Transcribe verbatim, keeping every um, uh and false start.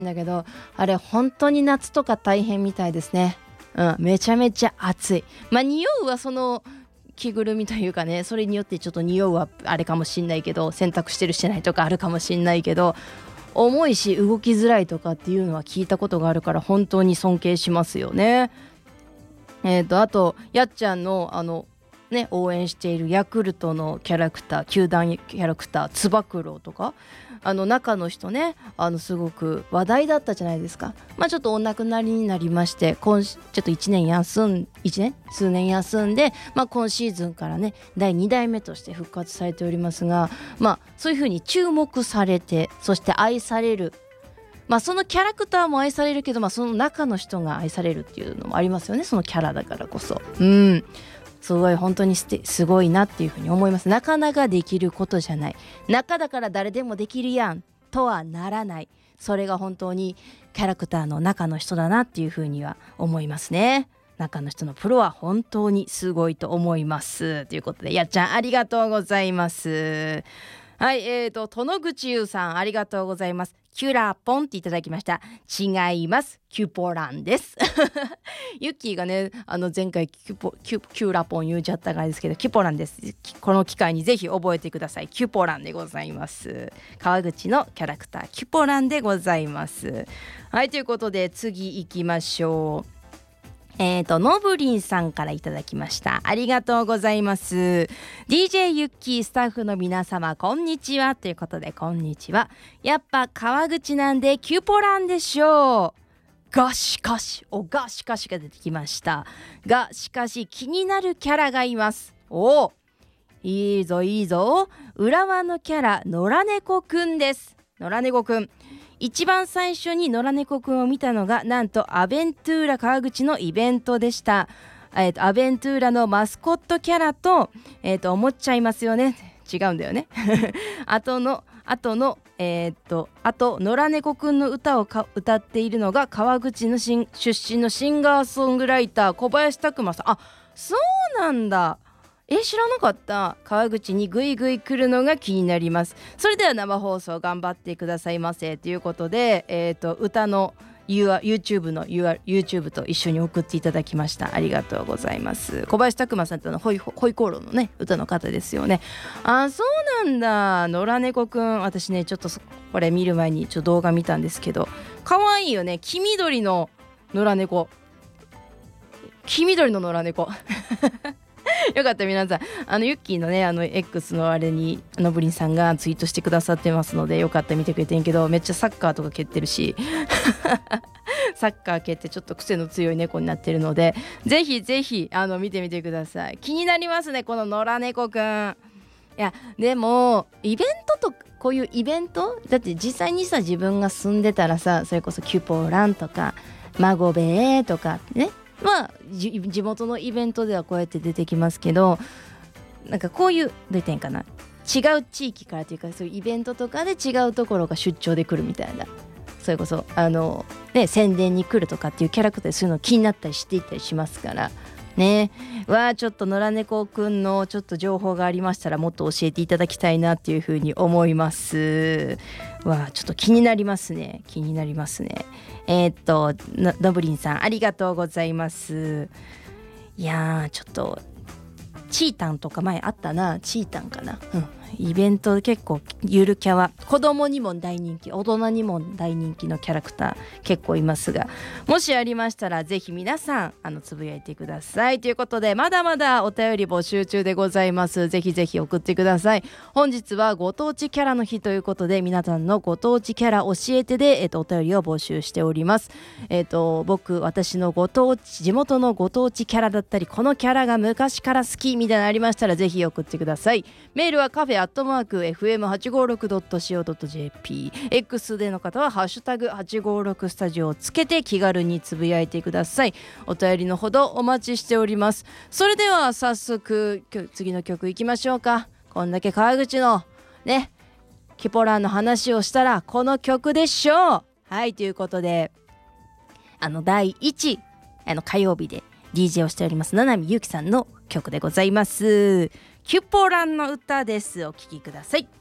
だけどあれ本当に夏とか大変みたいですね。うん、めちゃめちゃ暑い。まあ匂うはその着ぐるみというかね、それによってちょっと匂うはあれかもしんないけど、洗濯してるしてないとかあるかもしんないけど、重いし動きづらいとかっていうのは聞いたことがあるから本当に尊敬しますよね。えーとあとやっちゃんのあのね応援しているヤクルトのキャラクター、球団キャラクターつば九郎とか、あの中の人ね、あのすごく話題だったじゃないですか。まあちょっとお亡くなりになりまして、今ちょっといちねん休んいちねん数年休んで、まあ今シーズンからねだいにだいめとして復活されておりますが、まあそういう風に注目されて、そして愛される、まあそのキャラクターも愛されるけど、まあその中の人が愛されるっていうのもありますよね。そのキャラだからこそ、うんすごい本当にすてすごいなっていうふうに思います。なかなかできることじゃない。中だから誰でもできるやんとはならない。それが本当にキャラクターの中の人だなっていうふうには思いますね。中の人のプロは本当にすごいと思いますということで、やっちゃんありがとうございます。はい、えーと殿口優さんありがとうございます。キュラポンっていただきました。違います、キュポランですユッキーがねあの前回キュポキュキュラポン言っちゃったからですけど、キュポランです。この機会にぜひ覚えてください。キュポランでございます。川口のキャラクターキュポランでございます。はい、ということで次行きましょう。えーとノブリンさんからいただきました。ありがとうございます。 ディージェー ユッキースタッフの皆様こんにちはということで、こんにちは。やっぱ川口なんでキュポランでしょうが、しかしおがしかしが出てきましたが、しかし気になるキャラがいます。おいいぞいいぞ。浦和のキャラ野良猫くんです。野良猫くん、一番最初に野良猫くんを見たのがなんとアベントゥーラ川口のイベントでした。えーと、アベントゥーラのマスコットキャラと、えーと思っちゃいますよね。違うんだよねあとのあとのえー、っとあと野良猫くんの歌をか歌っているのが川口のしん出身のシンガーソングライター小林拓馬さん。あ、そうなんだ。え、知らなかった。川口にぐいぐい来るのが気になります。それでは生放送頑張ってくださいませということで、えー、と歌の ユーアールYouTube の ユーアールYouTube と一緒に送っていただきました。ありがとうございます。小林拓馬さんってのホイホイコーローのね歌の方ですよね。あ、そうなんだ。野良猫くん、私ねちょっとこれ見る前にちょっと動画見たんですけど、かわいいよね。黄緑の野良猫、黄緑の野良猫よかった皆さん、あのユッキーのねあの X のあれにのぶりんさんがツイートしてくださってますので、よかったら見てくれてんけど、めっちゃサッカーとか蹴ってるしサッカー蹴ってちょっと癖の強い猫になってるので、ぜひぜひあの見てみてください。気になりますねこの野良猫くん。いやでもイベントとこういうイベントだって実際にさ自分が住んでたらさ、それこそキュポランとか孫兵衛とかね、まあ地元のイベントではこうやって出てきますけど、なんかこういうどう言ってんかな、違う地域からというかそういうイベントとかで違うところが出張で来るみたいな、それこそあのね宣伝に来るとかっていうキャラクターでそういうの気になったりしていったりしますからね。わあ、ちょっと野良猫くんのちょっと情報がありましたらもっと教えていただきたいなっていうふうに思います。わあ、ちょっと気になりますね。気になりますね。えー、っとのぶりんさんありがとうございます。いやーちょっとチータンとか前あったな。チータンかな、うん、イベント結構ゆるキャは子供にも大人気、大人にも大人気のキャラクター結構いますが、もしありましたらぜひ皆さんあのつぶやいてくださいということで、まだまだお便り募集中でございます。ぜひぜひ送ってください。本日はご当地キャラの日ということで、皆さんのご当地キャラ教えてで、えっと、お便りを募集しております。えっと僕私のご当地地元のご当地キャラだったり、このキャラが昔から好きみたいなのありましたらぜひ送ってください。メールはカフェアットマーク エフエムはちごろくドットシーオードットジェーピー、 X での方はハッシュタグはちごろくスタジオをつけて気軽につぶやいてください。お便りのほどお待ちしております。それでは早速次の曲いきましょうか。こんだけ川口のねキポランの話をしたらこの曲でしょう。はい、ということであのだいいちあの火曜日で ディージェー をしております七海ゆうきさんの曲でございます。キュポランの歌です。お聴きください。